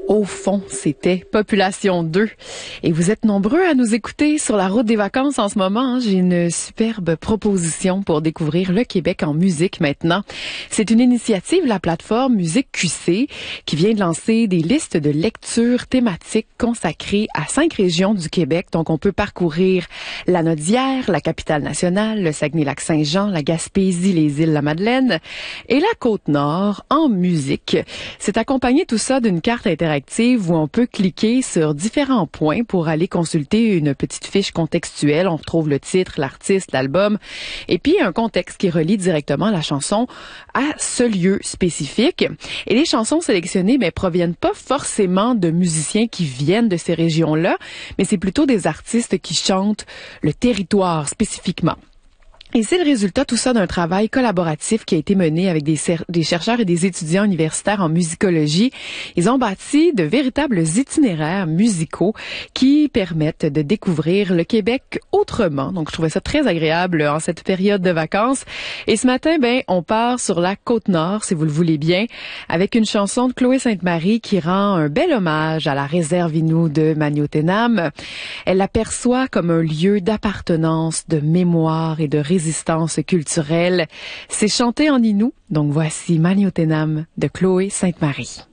Au fond, c'était Population 2. Et vous êtes nombreux à nous écouter sur la route des vacances en ce moment. J'ai une superbe proposition pour découvrir le Québec en musique maintenant. C'est une initiative, la plateforme Musique QC, qui vient de lancer des listes de lectures thématiques consacrées à 5 régions du Québec. Donc, on peut parcourir la Naudière, la capitale nationale, le Saguenay-Lac-Saint-Jean, la Gaspésie, les îles La-Madeleine et la Côte-Nord en musique. C'est accompagné tout ça d'une carte interactive où on peut cliquer sur différents points pour aller consulter une petite fiche contextuelle. On retrouve le titre, l'artiste, l'album, et puis un contexte qui relie directement la chanson à ce lieu spécifique. Et les chansons sélectionnées proviennent pas forcément de musiciens qui viennent de ces régions-là, mais c'est plutôt des artistes qui chantent le territoire spécifiquement. Et c'est le résultat tout ça d'un travail collaboratif qui a été mené avec des chercheurs et des étudiants universitaires en musicologie. Ils ont bâti de véritables itinéraires musicaux qui permettent de découvrir le Québec autrement. Donc, je trouvais ça très agréable en cette période de vacances. Et ce matin, on part sur la Côte-Nord, si vous le voulez bien, avec une chanson de Chloé Sainte-Marie qui rend un bel hommage à la réserve Innu de Maniotenam. Elle l'aperçoit comme un lieu d'appartenance, de mémoire et de résistance culturelle. C'est chanté en Innu, donc voici Maniotenam de Chloé Sainte-Marie.